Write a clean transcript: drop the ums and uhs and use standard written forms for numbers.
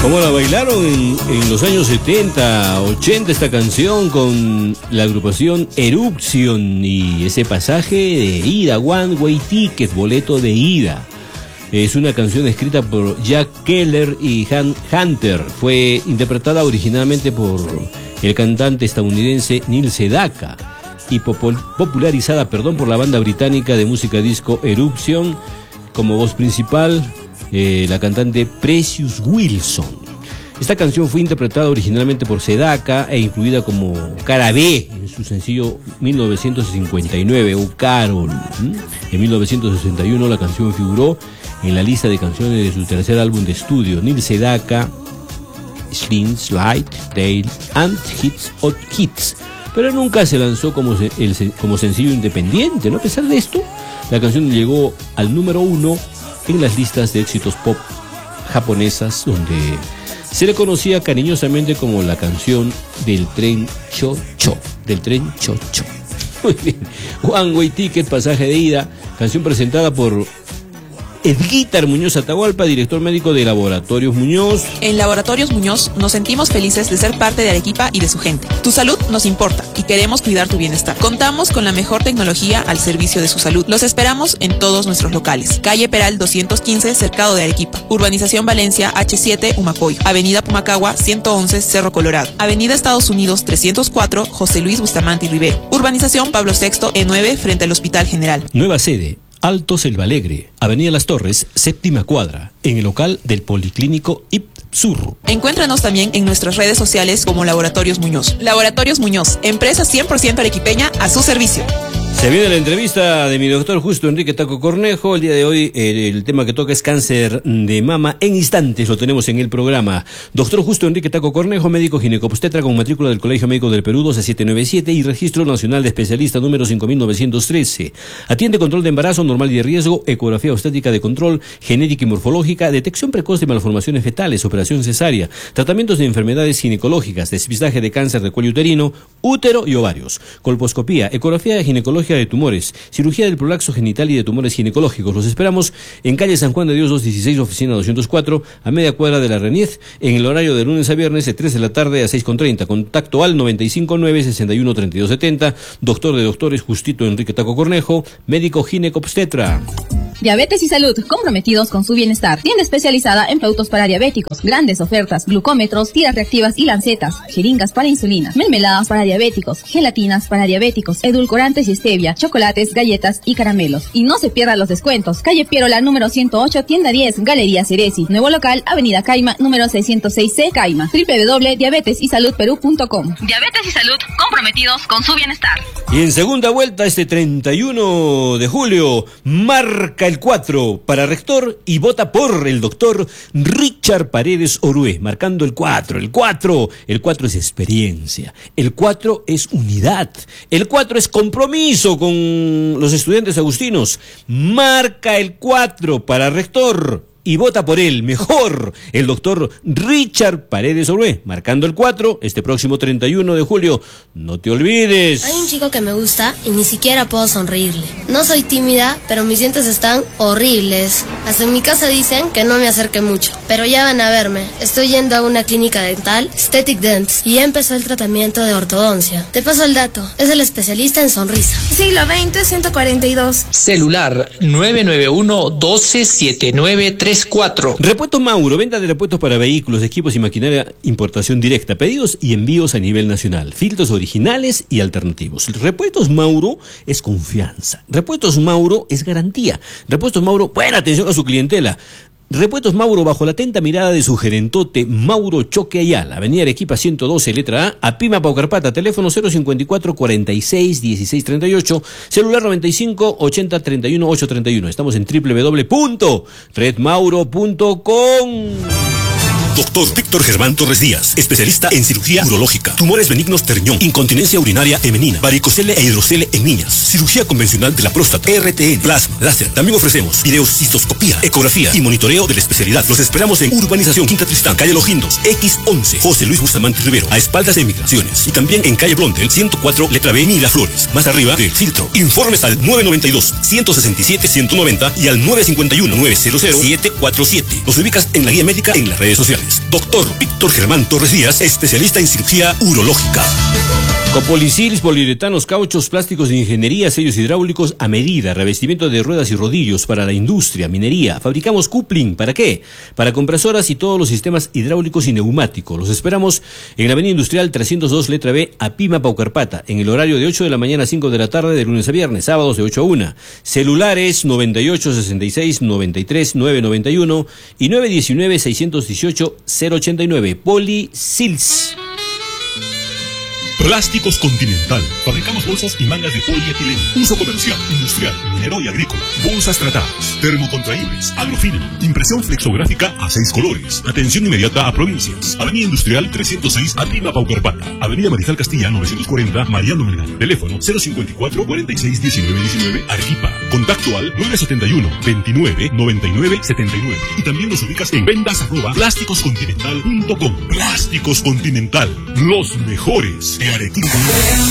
¿Cómo la bailaron en los años 70, 80 esta canción con la agrupación Eruption y ese pasaje de ida, One Way Ticket, boleto de ida? Es una canción escrita por Jack Keller y Hunter. Fue interpretada originalmente por el cantante estadounidense Neil Sedaka y popularizada por la banda británica de música disco Eruption. Como voz principal, la cantante Precious Wilson. Esta canción fue interpretada originalmente por Sedaka e incluida como cara B en su sencillo 1959, o Carol. En 1961 la canción figuró en la lista de canciones de su tercer álbum de estudio, Neil Sedaka, Slings, Light, Dale and Hits Hot Hits, pero nunca se lanzó como sencillo independiente, ¿no? A pesar de esto, la canción llegó al número 1 en las listas de éxitos pop japonesas, donde se le conocía cariñosamente como la canción del tren Cho-Cho, Muy bien. One Way Ticket, pasaje de ida, canción presentada por Edguitar Muñoz Atahualpa, director médico de Laboratorios Muñoz. En Laboratorios Muñoz nos sentimos felices de ser parte de Arequipa y de su gente. Tu salud nos importa y queremos cuidar tu bienestar. Contamos con la mejor tecnología al servicio de su salud. Los esperamos en todos nuestros locales. Calle Peral 215, Cercado de Arequipa. Urbanización Valencia, H7, Humacoy. Avenida Pumacagua, 111, Cerro Colorado. Avenida Estados Unidos, 304, José Luis Bustamante y Rivero. Urbanización Pablo VI, E9, frente al Hospital General. Nueva sede, Alto Selva Alegre, Avenida Las Torres, séptima cuadra, en el local del Policlínico IPSUR. Encuéntranos también en nuestras redes sociales como Laboratorios Muñoz. Laboratorios Muñoz, empresa 100% arequipeña a su servicio. Se viene la entrevista de mi doctor Justo Enrique Taco Cornejo. El día de hoy el tema que toca es cáncer de mama. En instantes lo tenemos en el programa. Doctor Justo Enrique Taco Cornejo, médico ginecobstetra con matrícula del Colegio Médico del Perú 12797 y registro nacional de especialista número 5913. Atiende control de embarazo normal y de riesgo, ecografía obstétrica de control, genética y morfológica, detección precoz de malformaciones fetales, operación cesárea, tratamientos de enfermedades ginecológicas, despistaje de cáncer de cuello uterino, útero y ovarios, colposcopía, ecografía ginecológica de tumores, cirugía del prolaxo genital y de tumores ginecológicos. Los esperamos en calle San Juan de Dios 216, oficina 204, a media cuadra de la Reniez, en el horario de lunes a viernes de 3 de la tarde a 6:30. Contacto al 959-613270. Doctor de doctores Justito Enrique Taco Cornejo, médico ginecobstetra. Diabetes y salud, comprometidos con su bienestar. Tienda especializada en productos para diabéticos. Grandes ofertas, glucómetros, tiras reactivas y lancetas, jeringas para insulina, mermeladas para diabéticos, gelatinas para diabéticos, edulcorantes y stevia, chocolates, galletas y caramelos. Y no se pierdan los descuentos. Calle Pierola, número 108, tienda 10, Galería Ceresi. Nuevo local, Avenida Caima, número 606C, Caima. www.diabetesysalud.com. Diabetes y salud, comprometidos con su bienestar. Y en segunda vuelta, este 31 de julio, marca el 4 para rector y vota por el doctor Richard Paredes Orué, marcando el 4. El 4 es experiencia, el 4 es unidad, el 4 es compromiso con los estudiantes agustinos. Marca el 4 para rector y vota por él, mejor, el doctor Richard Paredes Orué, marcando el 4, este próximo 31 de julio. No te olvides. Hay un chico que me gusta y ni siquiera puedo sonreírle. No soy tímida, pero mis dientes están horribles. Hasta en mi casa dicen que no me acerque mucho, pero ya van a verme. Estoy yendo a una clínica dental, Aesthetic Dents, y ya empezó el tratamiento de ortodoncia. Te paso el dato, es el especialista en sonrisa. Siglo XX, 142. Celular 991-127934. Repuestos Mauro, venta de repuestos para vehículos, equipos y maquinaria, importación directa, pedidos y envíos a nivel nacional, filtros originales y alternativos. Repuestos Mauro es confianza, Repuestos Mauro es garantía, Repuestos Mauro, buena atención a su clientela. Repuestos Mauro bajo la atenta mirada de su gerentote Mauro Choque Ayala, Avenida Arequipa 112, letra A, Apima Paucarpata, teléfono 054 46 16 38, celular 95 80 31 831. Estamos en www.redmauro.com. Doctor Víctor Germán Torres Díaz, especialista en cirugía urológica, tumores benignos de riñón, incontinencia urinaria femenina, varicocele e hidrocele en niñas, cirugía convencional de la próstata, RTN, plasma, láser. También ofrecemos videocistoscopía, ecografía y monitoreo de la especialidad. Los esperamos en Urbanización Quinta Tristán, calle Logindos, X11, José Luis Bustamante Rivero, a espaldas de Migraciones. Y también en calle Blondel, 104, letra B, Miraflores, más arriba del filtro. Informes al 992-167-190 y al 951-900-747. Los ubicas en la guía médica en las redes sociales. González. Doctor Víctor Germán Torres Díaz, especialista en cirugía urológica. Copolicils, poliuretanos, cauchos, plásticos de ingeniería, sellos hidráulicos a medida, revestimiento de ruedas y rodillos para la industria, minería. Fabricamos coupling, ¿para qué? Para compresoras y todos los sistemas hidráulicos y neumáticos. Los esperamos en la Avenida Industrial 302, letra B, Apima, Paucarpata, en el horario de 8 de la mañana a 5 de la tarde, de lunes a viernes, sábados de 8 a 1. Celulares 98 66 93 991 y 919 618 089. Policils. Plásticos Continental. Fabricamos bolsas y mangas de polietileno. Uso comercial, industrial, minero y agrícola. Bolsas tratadas, termocontraíbles, agrofilm, impresión flexográfica a 6 colores. Atención inmediata a provincias. Avenida Industrial 306, Apima, Paucarpata. Avenida Mariscal Castilla 940, Mariano Melgar. Teléfono 054 46 19 19, Arequipa. Contacto al 971 29 99 79. Y también nos ubicas en ventas@plásticoscontinental.com. Plásticos Continental, los mejores de Arequipa.